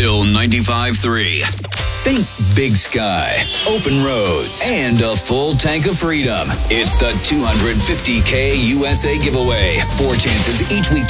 Bill 95.3. Think big sky, open roads, and a full tank of freedom. It's the 250K USA giveaway. 4 chances each week